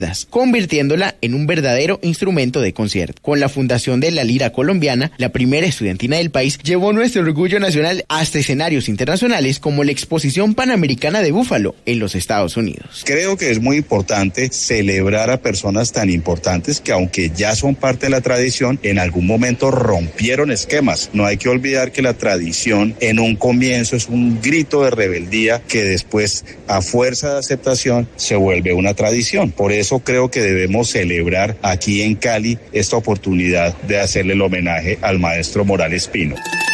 convirtiéndola en un verdadero instrumento de concierto. Con la fundación de la Lira Colombiana, la primera estudiantina del país llevó nuestro orgullo nacional hasta escenarios internacionales como la Exposición Panamericana de Búfalo en los Estados Unidos. Creo que es muy importante celebrar a personas tan importantes que, aunque ya son parte de la tradición, en algún momento rompieron esquemas. No hay que olvidar que la tradición en un comienzo es un grito de rebeldía que después, a fuerza de aceptación, se vuelve una tradición. Por eso creo que debemos celebrar aquí en Cali esta oportunidad de hacerle el homenaje al maestro Morales Pino.